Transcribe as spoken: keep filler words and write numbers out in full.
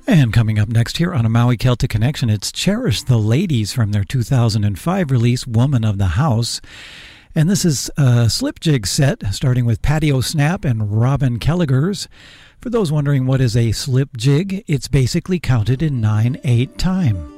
And coming up next here on a Maui Celtic Connection, it's Cherish the Ladies from their two thousand five release, Woman of the House. And this is a slip jig set, starting with Patio Snap and Robin Kelligers. For those wondering what is a slip jig, it's basically counted in nine eight time.